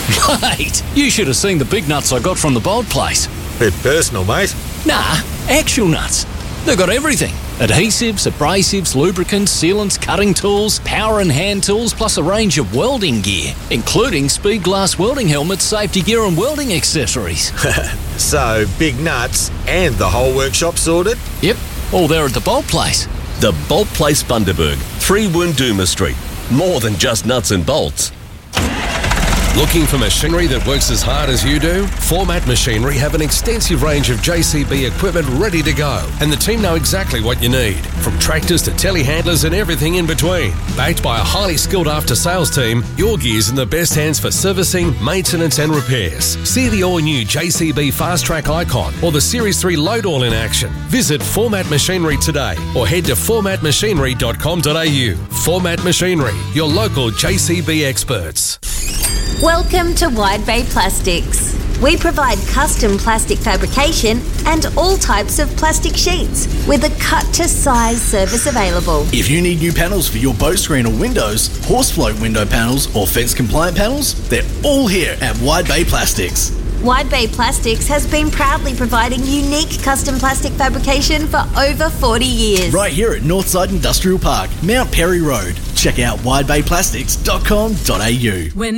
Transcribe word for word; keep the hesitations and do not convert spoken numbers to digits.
Mate, you should have seen the big nuts I got from the Bolt place. Bit personal, mate. Nah, actual nuts. They've got everything. Adhesives, abrasives, lubricants, sealants, cutting tools, power and hand tools, plus a range of welding gear, including speed glass welding helmets, safety gear and welding accessories. So, big nuts and the whole workshop sorted? Yep, all there at the Bolt place. The Bolt Place Bundaberg, three Woondooma Street. More than just nuts and bolts. Looking for machinery that works as hard as you do? Format Machinery have an extensive range of J C B equipment ready to go, and the team know exactly what you need, from tractors to telehandlers and everything in between. Backed by a highly skilled after-sales team, your gear's in the best hands for servicing, maintenance and repairs. See the all-new J C B Fast Track Icon or the Series three Load All in action. Visit Format Machinery today or head to format machinery dot com dot a u. Format Machinery, your local J C B experts. Welcome to Wide Bay Plastics. We provide custom plastic fabrication and all types of plastic sheets with a cut-to-size service available. If you need new panels for your boat screen or windows, horse float window panels or fence-compliant panels, they're all here at Wide Bay Plastics. Wide Bay Plastics has been proudly providing unique custom plastic fabrication for over forty years. Right here at Northside Industrial Park, Mount Perry Road. Check out wide bay plastics dot com dot a u. When